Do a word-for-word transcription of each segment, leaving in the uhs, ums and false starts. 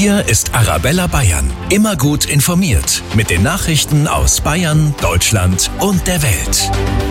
Hier ist Arabella Bayern. Immer gut informiert mit den Nachrichten aus Bayern, Deutschland und der Welt.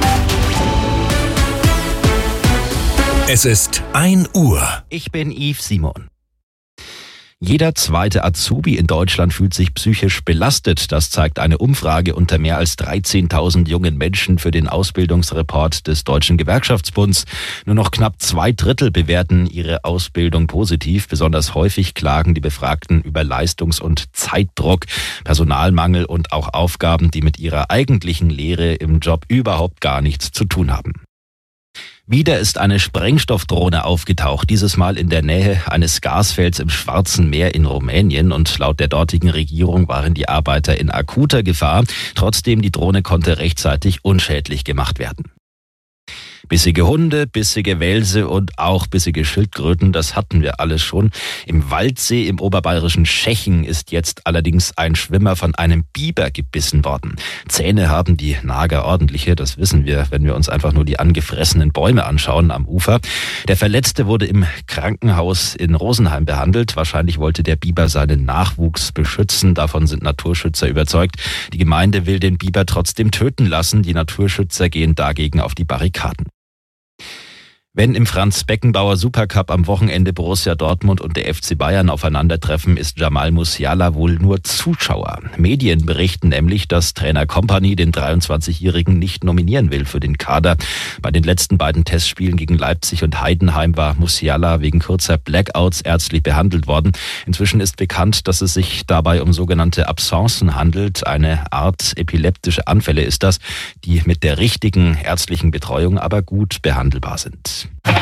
Es ist ein Uhr. Ich bin Yves Simon. Jeder zweite Azubi in Deutschland fühlt sich psychisch belastet. Das zeigt eine Umfrage unter mehr als dreizehntausend jungen Menschen für den Ausbildungsreport des Deutschen Gewerkschaftsbunds. Nur noch knapp zwei Drittel bewerten ihre Ausbildung positiv. Besonders häufig klagen die Befragten über Leistungs- und Zeitdruck, Personalmangel und auch Aufgaben, die mit ihrer eigentlichen Lehre im Job überhaupt gar nichts zu tun haben. Wieder ist eine Sprengstoffdrohne aufgetaucht, dieses Mal in der Nähe eines Gasfelds im Schwarzen Meer in Rumänien, und laut der dortigen Regierung waren die Arbeiter in akuter Gefahr. Trotzdem, die Drohne konnte rechtzeitig unschädlich gemacht werden. Bissige Hunde, bissige Welse und auch bissige Schildkröten, das hatten wir alles schon. Im Waldsee im oberbayerischen Schechen ist jetzt allerdings ein Schwimmer von einem Biber gebissen worden. Zähne haben die Nager ordentliche, das wissen wir, wenn wir uns einfach nur die angefressenen Bäume anschauen am Ufer. Der Verletzte wurde im Krankenhaus in Rosenheim behandelt. Wahrscheinlich wollte der Biber seinen Nachwuchs beschützen. Davon sind Naturschützer überzeugt. Die Gemeinde will den Biber trotzdem töten lassen. Die Naturschützer gehen dagegen auf die Barrikaden. Wenn im Franz-Beckenbauer Supercup am Wochenende Borussia Dortmund und der F C Bayern aufeinandertreffen, ist Jamal Musiala wohl nur Zuschauer. Medien berichten nämlich, dass Trainer Kompany den dreiundzwanzigjährigen nicht nominieren will für den Kader. Bei den letzten beiden Testspielen gegen Leipzig und Heidenheim war Musiala wegen kurzer Blackouts ärztlich behandelt worden. Inzwischen ist bekannt, dass es sich dabei um sogenannte Absencen handelt. Eine Art epileptische Anfälle ist das, die mit der richtigen ärztlichen Betreuung aber gut behandelbar sind.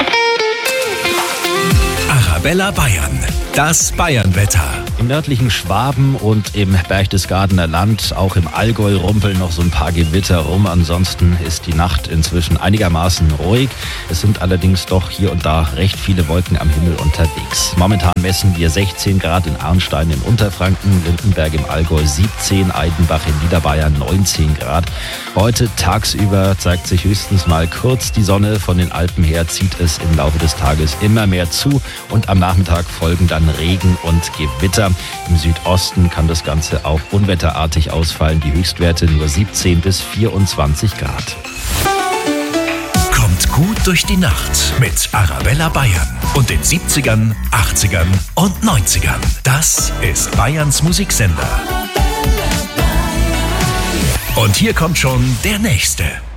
Arabella Bayern, das Bayernwetter. Im nördlichen Schwaben und im Berchtesgadener Land, auch im Allgäu rumpeln noch so ein paar Gewitter rum. Ansonsten ist die Nacht inzwischen einigermaßen ruhig. Es sind allerdings doch hier und da recht viele Wolken am Himmel unterwegs. Momentan messen wir sechzehn Grad in Arnstein in Unterfranken, Lindenberg im Allgäu siebzehn, Aidenbach in Niederbayern neunzehn Grad. Heute tagsüber zeigt sich höchstens mal kurz die Sonne. Von den Alpen her zieht es im Laufe des Tages immer mehr zu. Und am Nachmittag folgen dann Regen und Gewitter. Im Südosten kann das Ganze auch unwetterartig ausfallen. Die Höchstwerte nur siebzehn bis vierundzwanzig Grad. Kommt gut durch die Nacht mit Arabella Bayern und den siebzigern, achtzigern und neunzigern. Das ist Bayerns Musiksender. Und hier kommt schon der nächste.